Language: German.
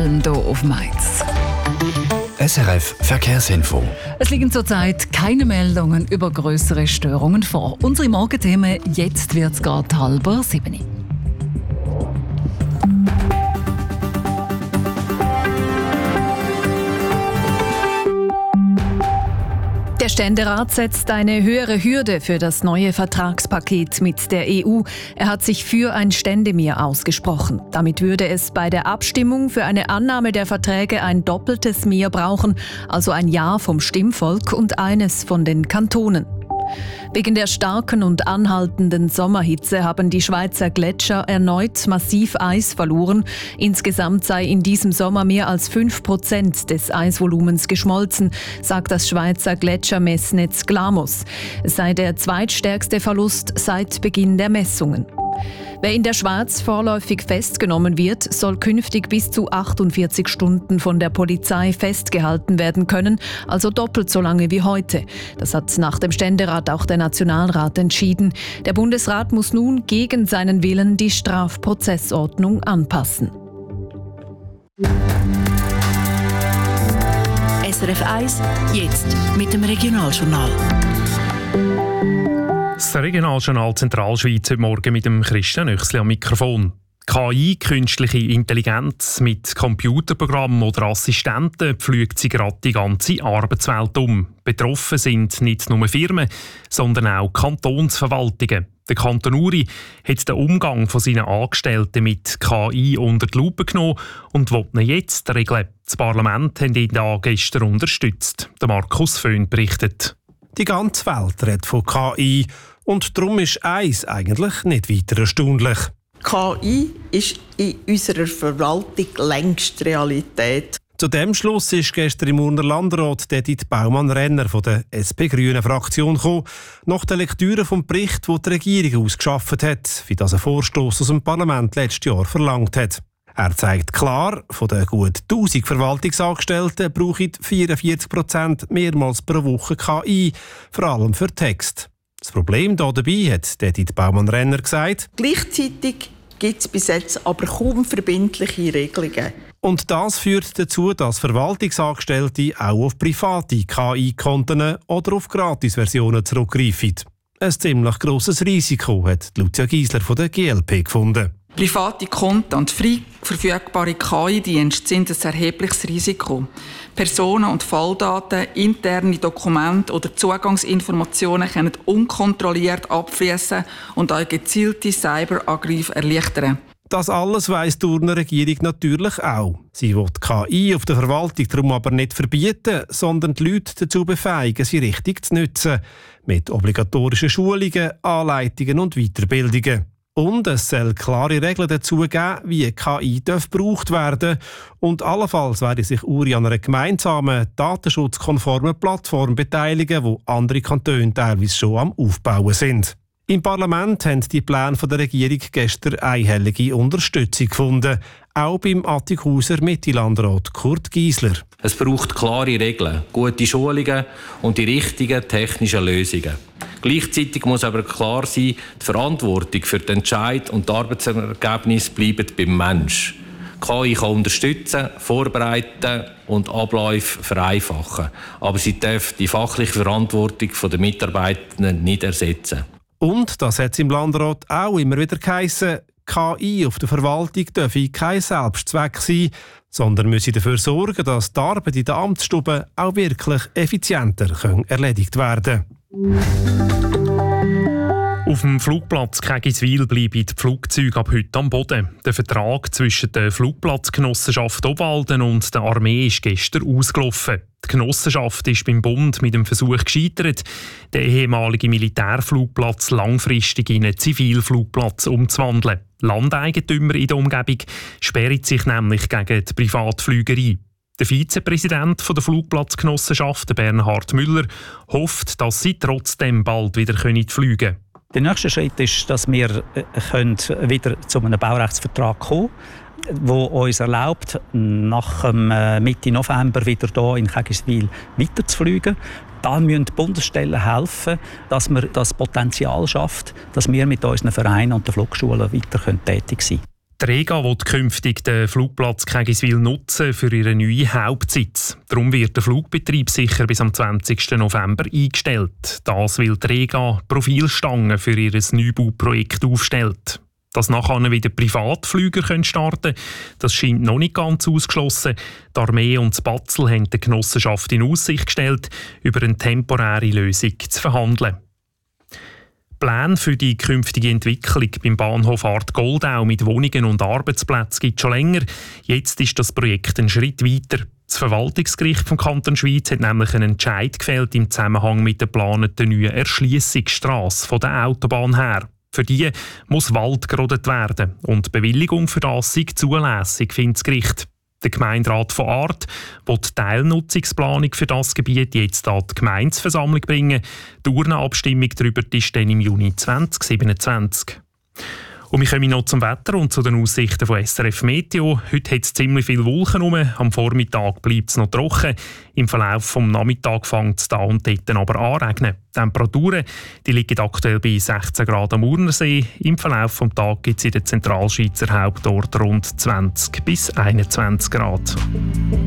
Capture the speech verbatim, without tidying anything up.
allem hier auf Mainz. S R F Verkehrsinfo. Es liegen zurzeit keine Meldungen über grössere Störungen vor. Unsere Morgenthemen, jetzt wird es gerade halber sieben. Der Ständerat setzt eine höhere Hürde für das neue Vertragspaket mit der E U. Er hat sich für ein Ständemehr ausgesprochen. Damit würde es bei der Abstimmung für eine Annahme der Verträge ein doppeltes Mehr brauchen, also ein Ja vom Stimmvolk und eines von den Kantonen. Wegen der starken und anhaltenden Sommerhitze haben die Schweizer Gletscher erneut massiv Eis verloren. Insgesamt sei in diesem Sommer mehr als fünf Prozent des Eisvolumens geschmolzen, sagt das Schweizer Gletschermessnetz Glamus. Es sei der zweitstärkste Verlust seit Beginn der Messungen. Wer in der Schweiz vorläufig festgenommen wird, soll künftig bis zu achtundvierzig Stunden von der Polizei festgehalten werden können, also doppelt so lange wie heute. Das hat nach dem Ständerat auch der Nationalrat entschieden. Der Bundesrat muss nun gegen seinen Willen die Strafprozessordnung anpassen. S R F eins, jetzt mit dem Regionaljournal. Das Regionaljournal Zentralschweiz heute Morgen mit dem Christian Oechsli am Mikrofon. K I, künstliche Intelligenz mit Computerprogrammen oder Assistenten pflügt sie gerade die ganze Arbeitswelt um. Betroffen sind nicht nur Firmen, sondern auch Kantonsverwaltungen. Der Kanton Uri hat den Umgang von seinen Angestellten mit K I unter die Lupe genommen und will ihn jetzt regeln. Das Parlament hat ihn da gestern unterstützt. Der Markus Föhn berichtet. Die ganze Welt redet von K I und darum ist eins eigentlich nicht weiter erstaunlich. K I ist in unserer Verwaltung längst Realität. Zu diesem Schluss ist gestern im Urner Landrat Edith Baumann-Renner von der S P-Grünen-Fraktion gekommen, nach der Lektüre vom Bericht, den die Regierung ausgeschafft hat, wie das ein Vorstoss aus dem Parlament letztes Jahr verlangt hat. Er zeigt klar, von den gut tausend Verwaltungsangestellten brauchen vierundvierzig Prozent mehrmals pro Woche K I, vor allem für Text. Das Problem dabei, hat Edith Baumann-Renner gesagt, gleichzeitig gibt es bis jetzt aber kaum verbindliche Regelungen. Und das führt dazu, dass Verwaltungsangestellte auch auf private K I-Konten oder auf Gratisversionen zurückgreifen. Ein ziemlich grosses Risiko, hat Lucia Giesler von der G L P gefunden. Private Konten und frei verfügbare K I-Dienste sind ein erhebliches Risiko. Personen- und Falldaten, interne Dokumente oder Zugangsinformationen können unkontrolliert abfließen und eine gezielte Cyberangriffe erleichtern. Das alles weiss die Urner Regierung natürlich auch. Sie will K I auf der Verwaltung darum aber nicht verbieten, sondern die Leute dazu befähigen, sie richtig zu nutzen. Mit obligatorischen Schulungen, Anleitungen und Weiterbildungen. Und es soll klare Regeln dazu geben, wie K I gebraucht werden darf. Und allenfalls werde sich Uri an einer gemeinsamen, datenschutzkonformen Plattform beteiligen, wo andere Kantone teilweise schon am Aufbauen sind. Im Parlament haben die Pläne der Regierung gestern einhellige Unterstützung gefunden. Auch beim Attighauser Mittelandrat Kurt Giesler. Es braucht klare Regeln, gute Schulungen und die richtigen technischen Lösungen. Gleichzeitig muss aber klar sein, die Verantwortung für den Entscheid und das Arbeitsergebnis bleiben beim Menschen. K I kann unterstützen, vorbereiten und Abläufe vereinfachen. Aber sie darf die fachliche Verantwortung der Mitarbeitenden nicht ersetzen. Und, das hat es im Landrat auch immer wieder geheissen, K I auf der Verwaltung dürfe kein Selbstzweck sein, sondern müsse dafür sorgen, dass die Arbeit in der Amtsstube auch wirklich effizienter erledigt werden kann. Auf dem Flugplatz Kegiswil bleiben die Flugzeuge ab heute am Boden. Der Vertrag zwischen der Flugplatzgenossenschaft Obwalden und der Armee ist gestern ausgelaufen. Die Genossenschaft ist beim Bund mit dem Versuch gescheitert, den ehemaligen Militärflugplatz langfristig in einen Zivilflugplatz umzuwandeln. Landeigentümer in der Umgebung sperren sich nämlich gegen die Privatflügerei. Der Vizepräsident der Flugplatzgenossenschaft, Bernhard Müller, hofft, dass sie trotzdem bald wieder fliegen können. Der nächste Schritt ist, dass wir wieder zu einem Baurechtsvertrag kommen können, der uns erlaubt, nach Mitte November wieder hier in Kegiswil weiterzufliegen. Da müssen die Bundesstellen helfen, dass man das Potenzial schafft, dass wir mit unseren Vereinen und den Flugschulen weiter tätig sein können. Die Rega will künftig den Flugplatz Kägiswil nutzen für ihren neuen Hauptsitz. Darum wird der Flugbetrieb sicher bis am zwanzigsten November eingestellt. Das, weil die Rega Profilstangen für ihr Neubauprojekt aufstellt. Dass nachher wieder Privatflüger starten können, das scheint noch nicht ganz ausgeschlossen. Die Armee und das Batzel haben der Genossenschaft in Aussicht gestellt, über eine temporäre Lösung zu verhandeln. Pläne für die künftige Entwicklung beim Bahnhof Art Goldau mit Wohnungen und Arbeitsplätzen gibt es schon länger. Jetzt ist das Projekt einen Schritt weiter. Das Verwaltungsgericht vom Kanton Schwyz hat nämlich einen Entscheid gefällt im Zusammenhang mit der geplanten neuen Erschliessungsstrasse von der Autobahn her. Für die muss Wald gerodet werden und die Bewilligung für das sei zulässig, findet das Gericht. Der Gemeinderat von Art will die Teilnutzungsplanung für das Gebiet jetzt an die Gemeindeversammlung bringen. Die Urnenabstimmung darüber ist dann im Juni zwanzig siebenundzwanzig. Und wir kommen noch zum Wetter und zu den Aussichten von S R F Meteo. Heute hat es ziemlich viele Wolken rum. Am Vormittag bleibt es noch trocken. Im Verlauf des Nachmittags fängt es da und dort aber an regnen. Die Temperaturen die liegen aktuell bei sechzehn Grad am Urnersee. Im Verlauf des Tages gibt es in den Zentralschweizer Hauptorten rund zwanzig bis einundzwanzig Grad.